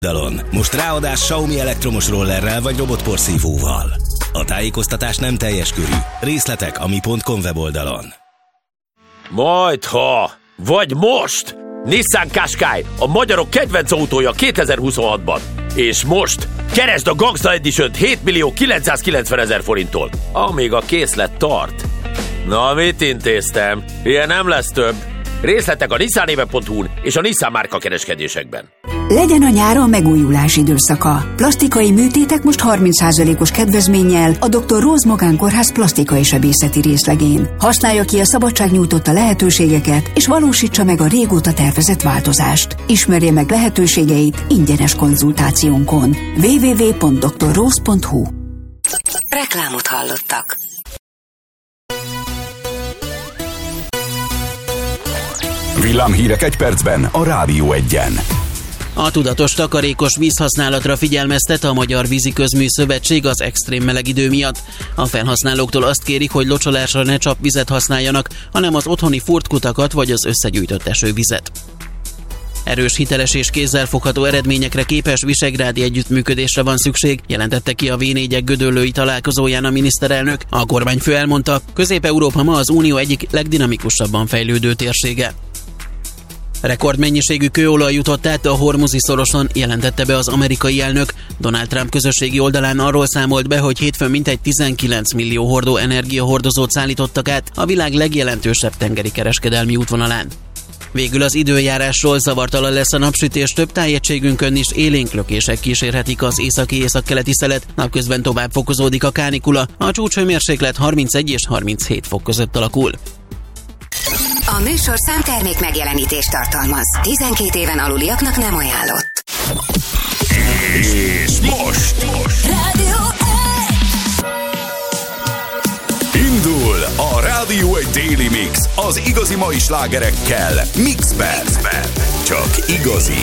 Most ráadás Xiaomi elektromos rollerrel vagy robotporszívóval. A tájékoztatás nem teljes körű. Részletek a mi.com weboldalon. Majdha, vagy most! Nissan Qashqai, a magyarok kedvenc autója 2026-ban. És most keresd a Gangsta Edition-t 7.990.000 forinttól, amíg a készlet tart. Na, mit intéztem? Ilyen nem lesz több. Részletek a nissanéve.hu-n és a Nissan márka kereskedésekben. Legyen a nyáron megújulás időszaka. Plastikai műtétek most 30%-os kedvezménnyel a Dr. Rose Magánkórház plastikai sebészeti részlegén. Használja ki a szabadság nyújtotta lehetőségeket, és valósítsa meg a régóta tervezett változást. Ismerje meg lehetőségeit ingyenes konzultációnkon. www.drrose.hu. Reklámot hallottak. Villámhírek egy percben a Rádió 1-en. A tudatos takarékos vízhasználatra figyelmeztet a Magyar Víziközmű Szövetség az extrém meleg idő miatt. A felhasználóktól azt kérik, hogy locsolásra ne csapvizet használjanak, hanem az otthoni furtkutakat vagy az összegyűjtött esővizet. Erős, hiteles és kézzelfogható eredményekre képes visegrádi együttműködésre van szükség, jelentette ki a V4-ek gödöllői találkozóján a miniszterelnök. A kormányfő elmondta, Közép-Európa ma az Unió egyik legdinamikusabban fejlődő térsége. Rekordmennyiségű kőolaj jutott át a Hormuzi-szoroson, jelentette be az amerikai elnök. Donald Trump közösségi oldalán arról számolt be, hogy hétfőn mintegy 19 millió hordó energiahordozót szállítottak át a világ legjelentősebb tengeri kereskedelmi útvonalán. Végül az időjárásról: zavartalan lesz a napsütés, több tájegységünkön is élénk lökések kísérhetik az északi-északkeleti szelet, napközben tovább fokozódik a kánikula, a csúcshőmérséklet 31 és 37 fok között alakul. A műsor számtermék megjelenítést tartalmaz. 12 éven aluliaknak nem ajánlott. És most Rádió 1! indul a Rádió 1 Daily Mix az igazi mai slágerekkel Mixben. Csak igazi